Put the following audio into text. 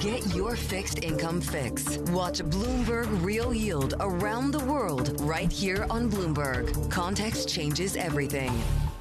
Get your fixed income fix. Watch Bloomberg Real Yield around the world right here on Bloomberg. Context changes everything.